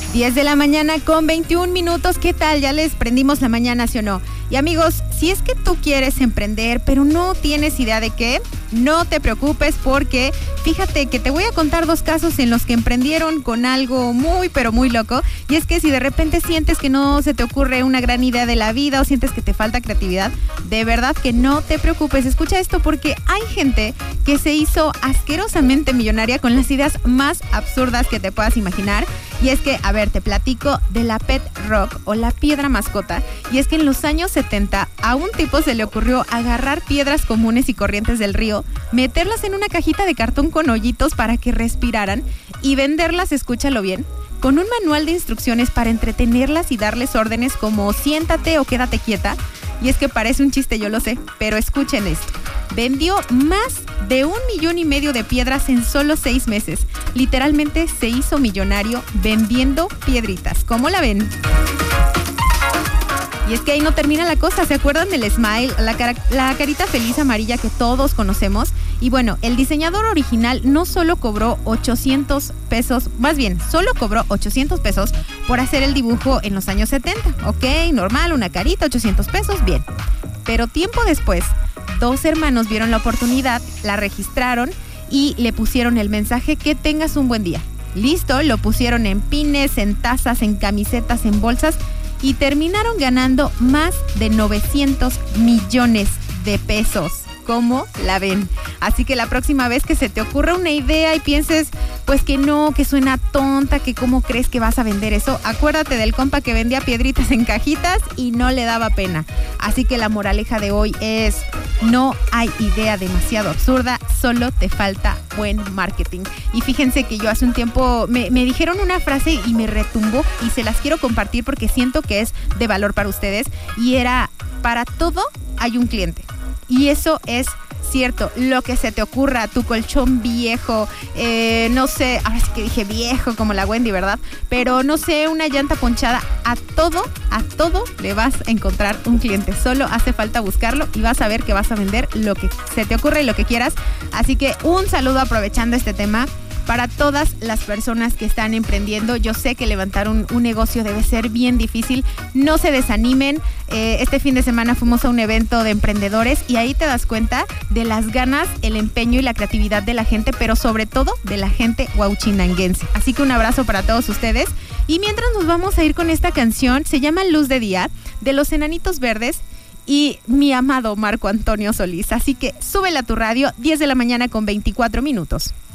10 de la mañana con 21 minutos. ¿Qué tal? ¿Ya les prendimos la mañana, sí o no? Y amigos, si es que tú quieres emprender, pero no tienes idea de qué, no te preocupes porque fíjate que te voy a contar 2 casos en los que emprendieron con algo muy, pero muy loco. Y es que si de repente sientes que no se te ocurre una gran idea de la vida o sientes que te falta creatividad, de verdad que no te preocupes. Escucha esto porque hay gente que se hizo asquerosamente millonaria con las ideas más absurdas que te puedas imaginar. Y es que, a ver, te platico de la Pet Rock o la piedra mascota. Y es que en los años 70 a un tipo se le ocurrió agarrar piedras comunes y corrientes del río, meterlas en una cajita de cartón con hoyitos para que respiraran y venderlas, escúchalo bien, con un manual de instrucciones para entretenerlas y darles órdenes como siéntate o quédate quieta. Y es que parece un chiste, yo lo sé, pero escuchen esto. Vendió más de 1,5 millones de piedras en solo 6 meses. Literalmente se hizo millonario vendiendo piedritas. ¿Cómo la ven? Y es que ahí no termina la cosa. ¿Se acuerdan del Smile? La carita feliz amarilla que todos conocemos. Y bueno, el diseñador original no solo cobró 800 pesos, más bien, solo cobró 800 pesos por hacer el dibujo en los años 70. Ok, normal, una carita, 800 pesos, bien. Pero tiempo después, 2 hermanos vieron la oportunidad, la registraron y le pusieron el mensaje que tengas un buen día. Listo, lo pusieron en pines, en tazas, en camisetas, en bolsas y terminaron ganando más de 900 millones de pesos. ¿Cómo la ven? Así que la próxima vez que se te ocurra una idea y pienses, pues que no, que suena tonta, que cómo crees que vas a vender eso, acuérdate del compa que vendía piedritas en cajitas y no le daba pena. Así que la moraleja de hoy es, no hay idea demasiado absurda, solo te falta buen marketing. Y fíjense que yo hace un tiempo me dijeron una frase y me retumbó y se las quiero compartir porque siento que es de valor para ustedes y era, para todo hay un cliente. Y eso es cierto, lo que se te ocurra, tu colchón viejo, no sé, ahora sí que dije viejo como la Wendy, ¿verdad? Pero no sé, una llanta ponchada, a todo le vas a encontrar un cliente. Solo hace falta buscarlo y vas a ver que vas a vender lo que se te ocurre y lo que quieras. Así que un saludo aprovechando este tema. Para todas las personas que están emprendiendo, yo sé que levantar un negocio debe ser bien difícil. No se desanimen. Este fin de semana fuimos a un evento de emprendedores y ahí te das cuenta de las ganas, el empeño y la creatividad de la gente, pero sobre todo de la gente huauchinanguense. Así que un abrazo para todos ustedes. Y mientras nos vamos a ir con esta canción, se llama Luz de Día, de Los Enanitos Verdes y mi amado Marco Antonio Solís. Así que súbela a tu radio, 10 de la mañana con 24 minutos.